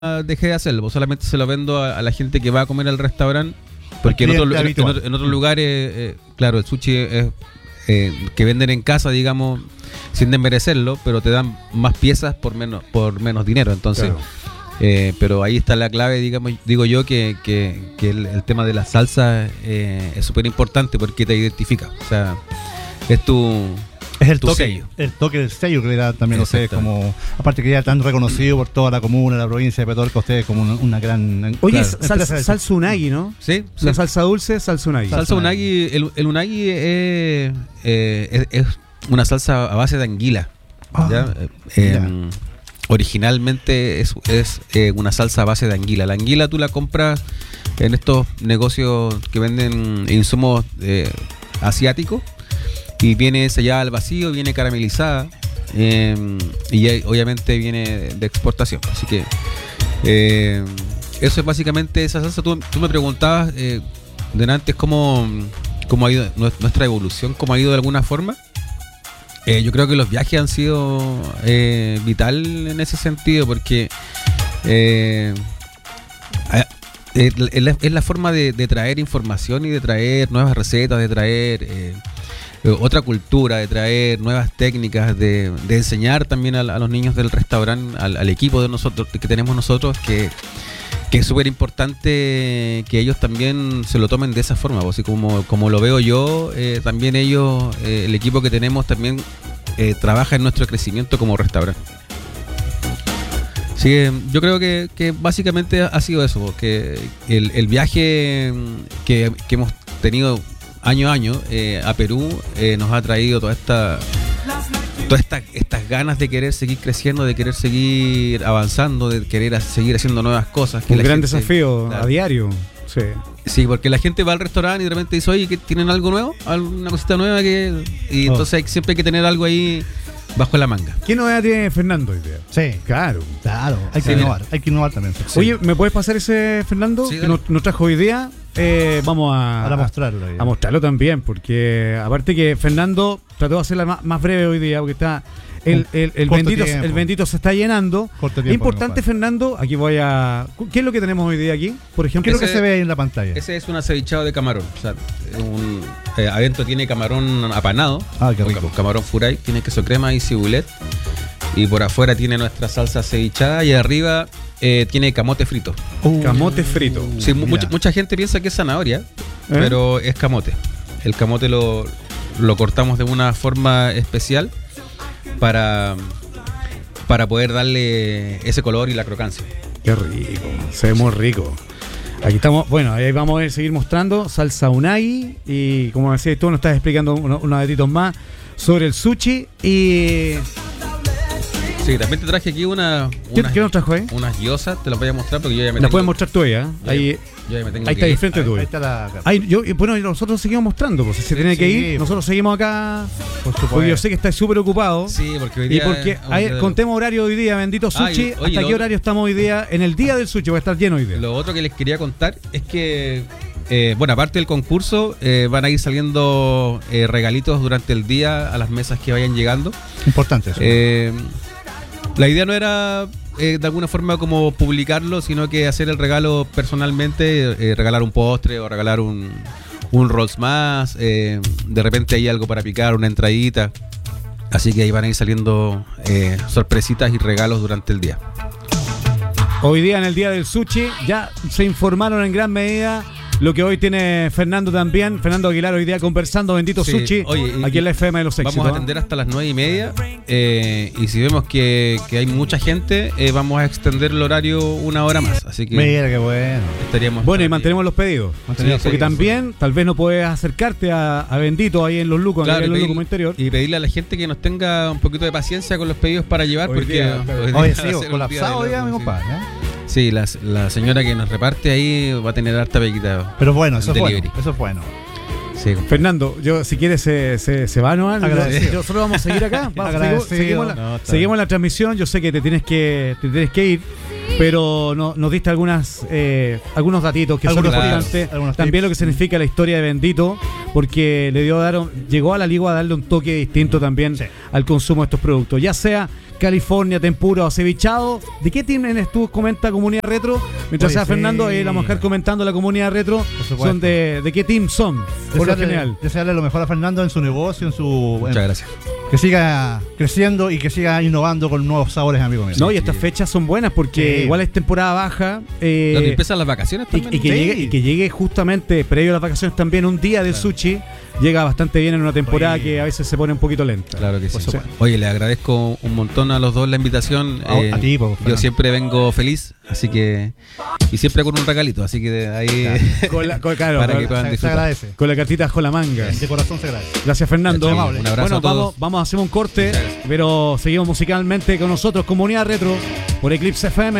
dejé de hacerlo, pues solamente se lo vendo a la gente que va a comer al restaurante, porque en otros lugares, claro, el sushi es que venden en casa, digamos, sin desmerecerlo, pero te dan más piezas por menos dinero, entonces, claro. Pero ahí está la clave, digamos, digo yo que el tema de la salsa es súper importante porque te identifica, o sea, es el tu toque, sello. El toque del sello que le da también a ustedes, como, aparte que ya tan reconocido por toda la comuna, la provincia de Petorca, ustedes como una gran... Oye, claro, salsa unagi, ¿no? Sí. La salsa dulce, salsa unagi. Salsa unagi, el unagi es una salsa a base de anguila. Originalmente es una salsa a base de anguila. La anguila tú la compras en estos negocios que venden insumos asiáticos y viene sellada al vacío, viene caramelizada y obviamente viene de exportación. Así que eso es básicamente esa salsa. Tú me preguntabas delante cómo ha ido nuestra evolución, cómo ha ido de alguna forma. Yo creo que los viajes han sido vital en ese sentido porque es la forma de traer información y de traer nuevas recetas, de traer otra cultura, de traer nuevas técnicas, de enseñar también a los niños del restaurante, al equipo de nosotros que tenemos nosotros, que es súper importante que ellos también se lo tomen de esa forma, así como lo veo yo, también ellos, el equipo que tenemos también trabaja en nuestro crecimiento como restaurante. Así que yo creo que básicamente ha sido eso, porque el viaje que hemos tenido año a año a Perú nos ha traído todas estas ganas de querer seguir creciendo, de querer seguir avanzando, de querer seguir haciendo nuevas cosas. Un gran desafío, claro, a diario. Sí, porque la gente va al restaurante y de repente dice, oye, ¿tienen algo nuevo? ¿Alguna cosita nueva? Y entonces siempre hay que tener algo ahí bajo la manga. ¿Qué novedad tiene Fernando hoy día? Sí, claro. Hay que innovar también. Sí. Oye, ¿me puedes pasar ese, Fernando? Sí, que nos trajo hoy día. Vamos a mostrarlo. A mostrarlo también, porque aparte que Fernando trató de hacerla más breve hoy día, porque está el bendito se está llenando. Es importante, Fernando, aquí ¿qué es lo que tenemos hoy día aquí? Por ejemplo, ¿qué es lo que se ve ahí en la pantalla? Ese es un acevichado de camarón. O sea, adentro tiene camarón apanado. Qué rico. Camarón furay, tiene queso crema y cibulet. Y por afuera tiene nuestra salsa acevichada y arriba tiene camote frito. Camote frito. Sí, mucha gente piensa que es zanahoria, pero es camote. El camote lo cortamos de una forma especial para poder darle ese color y la crocancia. Qué rico, se ve muy rico. Aquí estamos, bueno, ahí vamos a seguir mostrando salsa unagi y como decías tú, nos estás explicando unos datitos más sobre el sushi y... Sí, también te traje aquí ¿Qué nos trajo ahí? Unas gyozas, te las voy a mostrar porque yo ya me las puedes mostrar tú ya. Ahí está ahí frente tuyo. Bueno, nosotros seguimos mostrando, pues si se tiene que ir, nosotros seguimos acá. Porque yo sé que estáis súper ocupado. Sí, porque hoy día... contemos horario hoy día, bendito sushi. ¿Hasta qué horario estamos hoy día? En el día del sushi, va a estar lleno hoy día. Lo otro que les quería contar es que, aparte del concurso, van a ir saliendo regalitos durante el día a las mesas que vayan llegando. Importante eso. La idea no era de alguna forma como publicarlo, sino que hacer el regalo personalmente, regalar un postre o regalar un rolls más, de repente hay algo para picar, una entradita. Así que ahí van a ir saliendo sorpresitas y regalos durante el día. Hoy día, en el día del sushi, ya se informaron en gran medida lo que hoy tiene Fernando también. Fernando Aguilar hoy día conversando, bendito sushi, aquí en la FM de los éxitos. Vamos a atender hasta las 9:30 y si vemos que hay mucha gente, vamos a extender el horario una hora más. Así que mira qué bueno. Estaríamos y mantenemos los pedidos. Porque también tal vez no puedes acercarte a Bendito ahí en Los Lucos, claro, en los Lucos interior. Y pedirle a la gente que nos tenga un poquito de paciencia con los pedidos para llevar, hoy porque día, hoy sí, colapsado ya, mi compadre. Sí, la señora que nos reparte ahí va a tener harta pequita. Pero bueno, eso es bueno. Sí. Fernando, si quieres se va, ¿no? Nosotros vamos a seguir acá. Seguimos la transmisión. Yo sé que te tienes que ir. pero nos diste algunos datitos que son importantes. También lo que significa la historia de Bendito, porque llegó a la Ligua a darle un toque distinto también al consumo de estos productos, ya sea California, tempura o cevichado. ¿De qué team eres tú? Comenta Comunidad Retro. Mientras sea Fernando, la mujer comentando la Comunidad Retro. Son de qué team son, por lo general. Desearle lo mejor a Fernando en su negocio, Muchas gracias. Que siga creciendo y que siga innovando con nuevos sabores, amigo mío. No, y estas fechas son buenas porque igual es temporada baja. Donde empiezan las vacaciones también. Y que llegue justamente previo a las vacaciones también un día del sushi. Llega bastante bien en una temporada que a veces se pone un poquito lenta. Claro que sí. Oye, le agradezco un montón a los dos la invitación. A ti, yo siempre vengo feliz, así que... Y siempre con un regalito, así que de ahí... para que puedan disfrutar. Se agradece. Con la cartita con la manga. De corazón se agradece. Gracias, Fernando. Un abrazo a todos. Vamos a hacer un corte, pero seguimos musicalmente con nosotros, Comunidad Retro, por Eclipse FM.